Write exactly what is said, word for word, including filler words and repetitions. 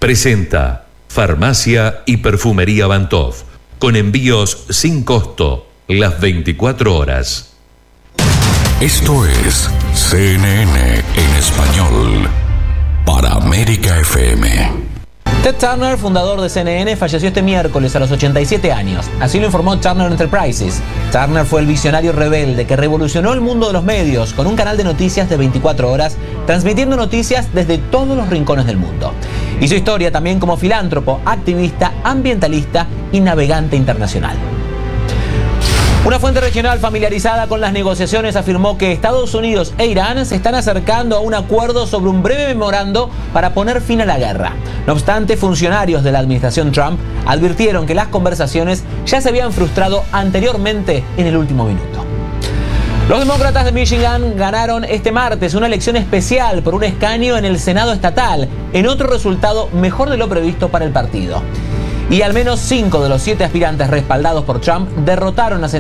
presenta Farmacia y Perfumería Bantov, con envíos sin costo las veinticuatro horas. Esto es C N N en español para América F M. Ted Turner, fundador de C N N, falleció este miércoles a los ochenta y siete años. Así lo informó Turner Enterprises. Turner fue el visionario rebelde que revolucionó el mundo de los medios con un canal de noticias de veinticuatro horas, transmitiendo noticias desde todos los rincones del mundo. Hizo historia también como filántropo, activista, ambientalista y navegante internacional. Una fuente regional familiarizada con las negociaciones afirmó que Estados Unidos e Irán se están acercando a un acuerdo sobre un breve memorando para poner fin a la guerra. No obstante, funcionarios de la administración Trump advirtieron que las conversaciones ya se habían frustrado anteriormente en el último minuto. Los demócratas de Michigan ganaron este martes una elección especial por un escaño en el Senado estatal, en otro resultado mejor de lo previsto para el partido. Y al menos cinco de los siete aspirantes respaldados por Trump derrotaron a